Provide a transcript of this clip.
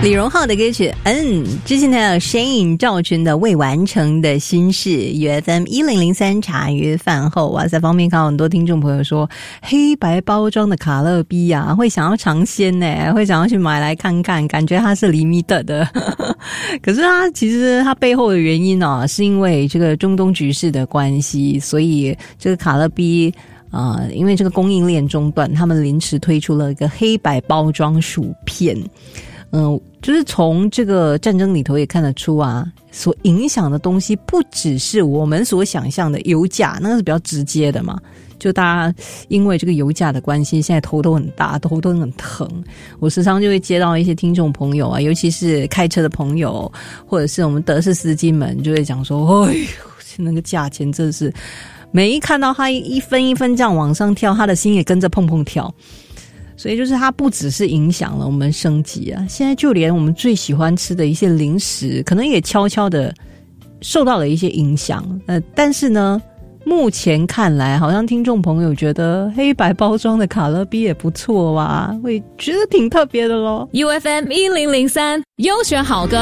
李荣浩的歌曲之前还有 Shane 赵群的未完成的心事 UFM 1003茶余饭后。哇塞，方面看到很多听众朋友说黑白包装的卡乐 B 啊，会想要尝鲜呢，会想要去买来看看，感觉它是 limited 的可是它其实它背后的原因啊，是因为这个中东局势的关系，所以这个卡乐 B因为这个供应链中断，他们临时推出了一个黑白包装薯片。就是从这个战争里头也看得出啊，所影响的东西不只是我们所想象的油价，那个是比较直接的嘛。就大家因为这个油价的关系，现在头都很大，头都很疼。我时常就会接到一些听众朋友啊，尤其是开车的朋友，或者是我们德式司机们，就会讲说，哎呦，那个价钱真是，每一看到它一分一分这样往上跳，他的心也跟着砰砰跳。所以就是它不只是影响了我们生计啊，现在就连我们最喜欢吃的一些零食，可能也悄悄的受到了一些影响。但是呢，目前看来，好像听众朋友觉得黑白包装的卡乐 B 也不错哇，会觉得挺特别的咯。 UFM 1003优选好歌